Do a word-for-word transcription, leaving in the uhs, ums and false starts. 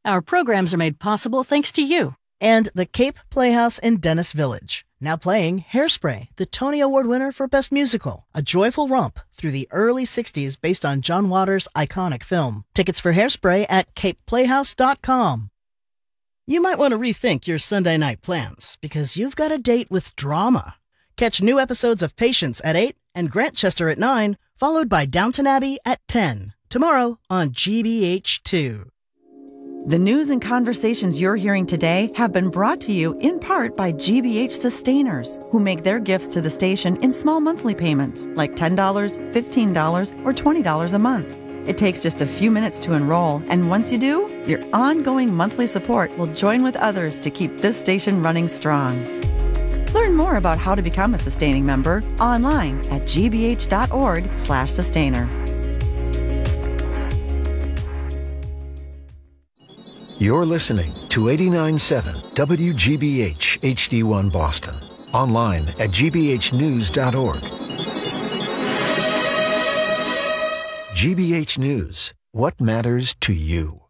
Our programs are made possible thanks to you. And the Cape Playhouse in Dennis Village, now playing Hairspray, the Tony Award winner for Best Musical, a joyful romp through the early sixties based on John Waters' iconic film. Tickets for Hairspray at cape playhouse dot com. You might want to rethink your Sunday night plans because you've got a date with drama. Catch new episodes of Patience at eight and Grantchester at nine, followed by Downton Abbey at ten, tomorrow on G B H two. The news and conversations you're hearing today have been brought to you in part by G B H Sustainers, who make their gifts to the station in small monthly payments, like ten dollars, fifteen dollars, or twenty dollars a month. It takes just a few minutes to enroll, and once you do, your ongoing monthly support will join with others to keep this station running strong. Learn more about how to become a sustaining member online at gbh.org slash sustainer. You're listening to eighty-nine point seven W G B H H D one Boston. Online at g b h news dot org. G B H News. What matters to you?